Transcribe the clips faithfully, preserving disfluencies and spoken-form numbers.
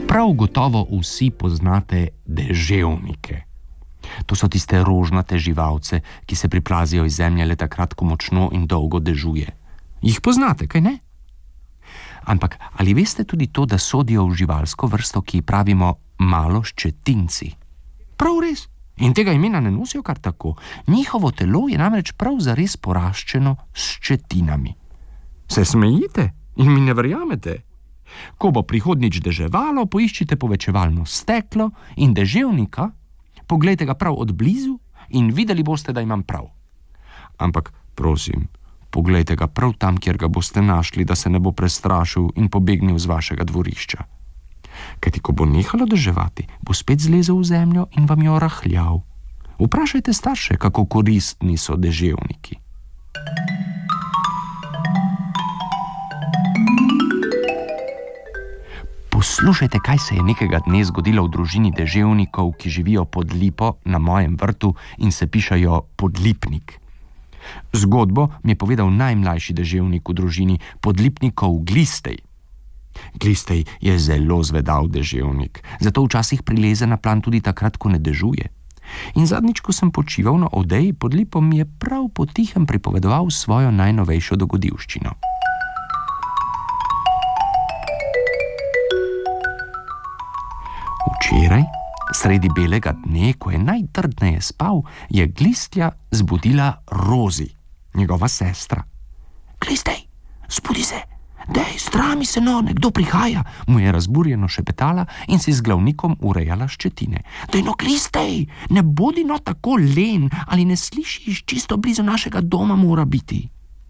Prav gotovo vsi poznate deževnike. To so tiste rožnate živalce, ki se priplazijo iz zemlje le takrat, ko močno in dolgo dežuje. Jih poznate, kaj ne? Ampak ali veste tudi to, da sodijo v živalsko vrsto, ki pravimo maloščetinci? Prav res. In tega imena ne nosijo kar tako. Njihovo telo je namreč prav zares poraščeno s ščetinami. Se smejite in mi ne verjamete? Ko bo prihodnič deževalo, poiščite povečevalno steklo in deževnika, poglejte ga prav od blizu in videli boste, da imam prav. Ampak, prosim, poglejte ga prav tam, kjer ga boste našli, da se ne bo prestrašil in pobegnil z vašega dvorišča. Kajti, ko bo nehalo deževati, bo spet zlezel v zemljo in vam jo rahljal. Vprašajte starše, kako koristni so deževniki. Poslušajte, kaj se je nekega dne zgodilo v družini deževnikov, ki živijo pod lipo na mojem vrtu in se pišajo Podlipnik. Zgodbo mi je povedal najmlajši deževnik v družini, podlipnikov Glistej. Glistej je zelo zvedav deževnik, zato včasih prileze na plan tudi takrat, ko ne dežuje. In zadnjič, ko sem počival na odeji pod lipo, mi je prav potihem pripovedoval svojo najnovejšo dogodivščino. Včeraj, sredi belega dne, ko je najtrdneje spal, je Glistja zbudila Rozi, njegova sestra. Glistej, zbudi se, dej, zdrami se no, nekdo prihaja, mu je razburjeno šepetala in si z glavnikom urejala ščetine. Dej no, Glistej, ne bodi no tako len, ali ne slišiš, čisto blizu našega doma mora biti.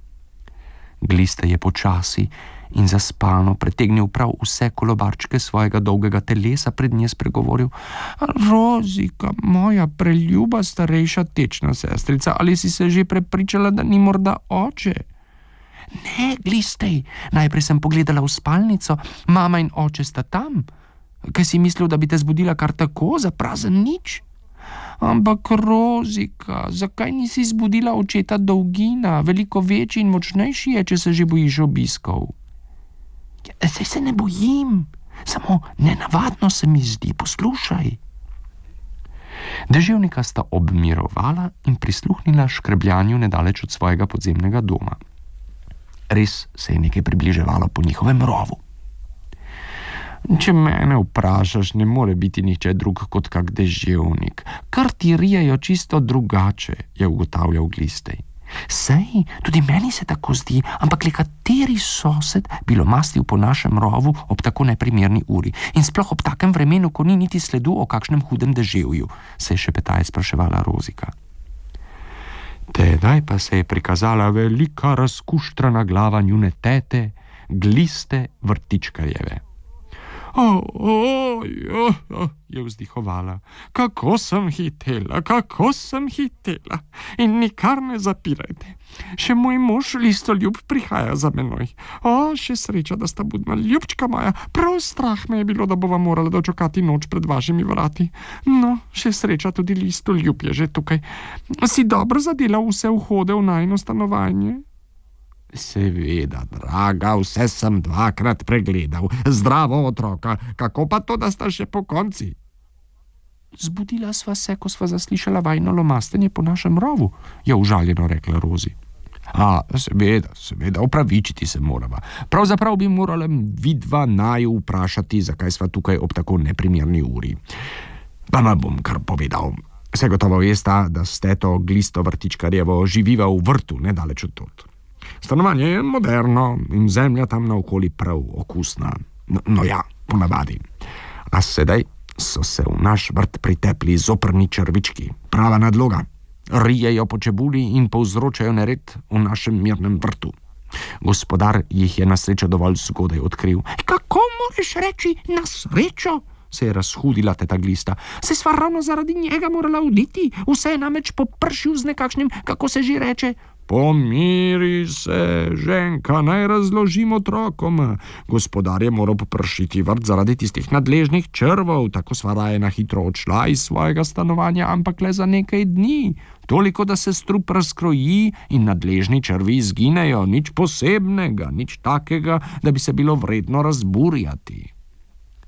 Glistej je počasi in zaspano pretegnil prav vse kolobarčke svojega dolgega telesa, pred nje spregovoril. Rozika, moja preljuba starejša tečna sestrica, ali si se že prepričala, da ni morda oče? Ne, Glistej, najprej sem pogledala v spalnico, mama in oče sta tam. Kaj si mislil, da bi te zbudila kar tako, za prazen nič? Ampak, Rozika, zakaj nisi zbudila očeta Dolgina? Veliko večji in močnejši je, če se že bojiš obiskov. Saj se ne bojim, samo nenavadno se mi zdi, poslušaj. Deževnika sta obmirovala in prisluhnila škrebljanju nedaleč od svojega podzemnega doma. Res se je nekaj približevalo po njihovem rovu. Če mene vprašaš, ne more biti nihče drug kot kak deževnik. Kar ti rijejo čisto drugače, je ugotavljal Glistej. Sej, tudi meni se tako zdi, ampak le kateri sosed bi lomastil po našem rovu ob tako neprimerni uri in sploh ob takem vremenu, ko ni niti sledu o kakšnem hudem deževju, se je šepetaje spraševala Rozika. Tedaj pa se je prikazala velika razkuštrana glava njune tete, Gliste Vrtičkarjeve. O, o, o, o, je vzdihovala. Kako sem hitela, kako sem hitela. In nikar ne zapirajte. Še moj mož Listoljub prihaja za menoj. O, še sreča, da sta budna. Ljubčka moja, prav strah me je bilo, da bova morala dočakati noč pred vašimi vrati. No, še sreča, tudi Listoljub je že tukaj. Si dobro zadela vse vhode v najino stanovanje? Seveda, draga, vse sem dvakrat pregledal. Zdravo, otroka, kako pa to, da sta še po konci? Zbudila sva se, ko sva zaslišala vajno lomastenje po našem rovu, je užaljeno rekla Rozi. A, seveda, seveda, opravičiti se morava. Pravzaprav bi morala vidva naju vprašati, zakaj sva tukaj ob tako neprimerni uri. Pa nam bom kar povedal. Vse gotovo vesta, da s teto Glisto Vrtičkarjevo živiva v vrtu nedaleč od tod. Stanovanje je moderno in zemlja tam naokoli prav okusna. No, no ja, ponavadi. A sedaj so se v naš vrt pritepli zoprni črvički, prava nadloga. Rijejo po čebuli in povzročajo nered v našem mirnem vrtu. Gospodar jih je na srečo dovolj zgodaj odkril. Kako moraš reči na srečo? Se je razhudila teta Glista. Se sva ravno zaradi njega morala oditi, vse je namreč popršil z nekakšnim, kako se že reče. Pomiri se, ženka, naj razložim otrokom. Gospodar je moral popršiti vrt zaradi tistih nadležnih črvov, tako sva raje na hitro odšla iz svojega stanovanja, ampak le za nekaj dni. Toliko, da se strup razkroji in nadležni črvi izginejo, nič posebnega, nič takega, da bi se bilo vredno razburjati.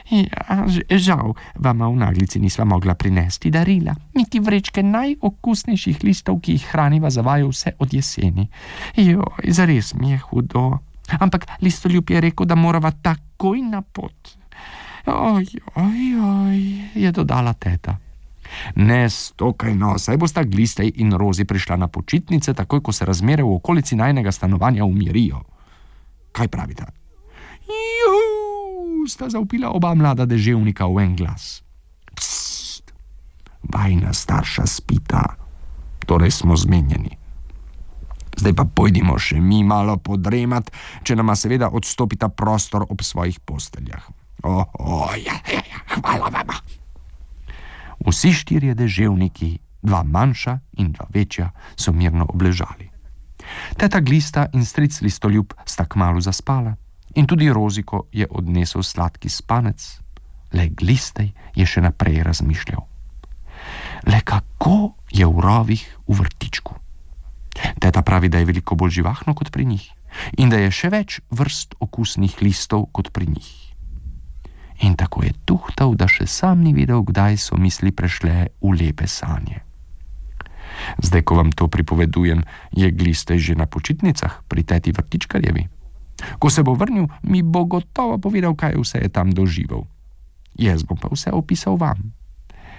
Ja, žal vama v naglici nisva mogla prinesti darila, niti vrečke najokusnejših listov, ki jih hraniva za vaju vse od jeseni. Joj, zares mi je hudo. Ampak listoljub je rekel, da morava takoj na pot. Oj, oj, oj, je dodala teta. Ne stokaj no, saj bosta Glistej in Rozi prišla na počitnice, takoj ko se razmere v okolici najnega stanovanja umirijo. Kaj pravita? Juhu! Sta zavpila oba mlada deževnika v en glas. Psst, vajna starša spita, torej smo zmenjeni. Zdaj pa pojdimo še mi malo podremat, če nama seveda odstopita prostor ob svojih posteljah. O, o, ja, ja, ja, hvala vama. Vsi štirje deževniki, dva manjša in dva večja, so mirno obležali. Teta Glista in stric Listoljub sta kmalu zaspala in tudi Roziko je odnesel sladki spanec, le Glistej je še naprej razmišljal. Le kako je v rovih v vrtičku? Teta pravi, da je veliko bolj živahno kot pri njih in da je še več vrst okusnih listov kot pri njih. In tako je tuhtal, da še sam ni videl, kdaj so misli prešle v lepe sanje. Zdaj, ko vam to pripovedujem, je Glistej že na počitnicah pri teti Vrtičkarjevi. Ko se bo vrnil, mi bo gotovo povedal, kaj vse je tam doživel. Jaz bom pa vse opisal vam.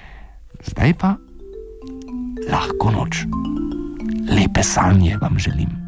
Zdaj pa lahko noč. Lepe sanje vam želim.